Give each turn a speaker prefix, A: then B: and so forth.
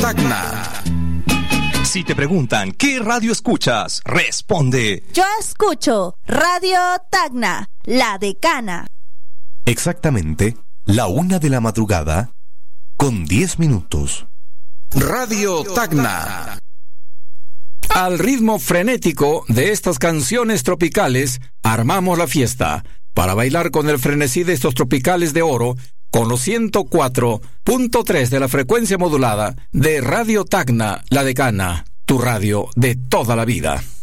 A: Tacna.
B: Si te preguntan ¿qué radio escuchas? Responde:
C: yo escucho Radio Tacna, La Decana.
D: Exactamente, 1:00 con 10 minutos.
A: Radio Tacna. Al ritmo frenético de estas canciones tropicales, armamos la fiesta para bailar con el frenesí de estos tropicales de oro, con los 104.3 de la frecuencia modulada de Radio Tacna, La Decana, tu radio de toda la vida.